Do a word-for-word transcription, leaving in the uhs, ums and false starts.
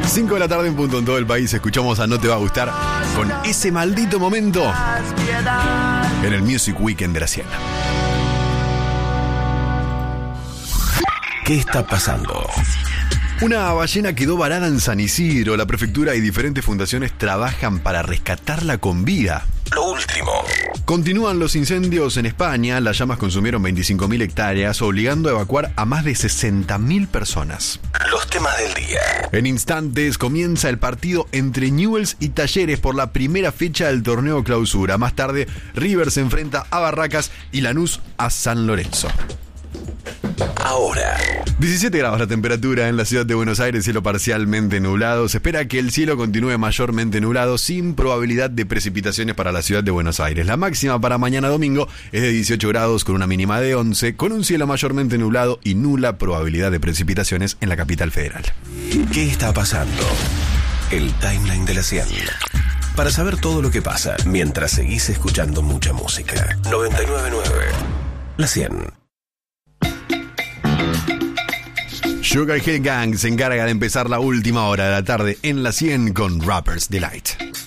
cinco de la tarde en punto en todo el país. Escuchamos a No Te Va a Gustar con ese maldito momento en el Music Weekend de la cien. ¿Qué está pasando? Una ballena quedó varada en San Isidro. La prefectura y diferentes fundaciones trabajan para rescatarla con vida. Lo último. Continúan los incendios en España. Las llamas consumieron veinticinco mil hectáreas, obligando a evacuar a más de sesenta mil personas. Los temas del día. En instantes comienza el partido entre Newell's y Talleres por la primera fecha del torneo Clausura. Más tarde, River se enfrenta a Barracas y Lanús a San Lorenzo. Ahora. diecisiete grados la temperatura en la ciudad de Buenos Aires, cielo parcialmente nublado. Se espera que el cielo continúe mayormente nublado, sin probabilidad de precipitaciones para la ciudad de Buenos Aires. La máxima para mañana domingo es de dieciocho grados con una mínima de once, con un cielo mayormente nublado y nula probabilidad de precipitaciones en la capital federal. ¿Qué está pasando? El timeline de la cien. Para saber todo lo que pasa mientras seguís escuchando mucha música. noventa y nueve punto nueve. La cien. Sugar Hill Gang se encarga de empezar la última hora de la tarde en la cien con Rapper's Delight.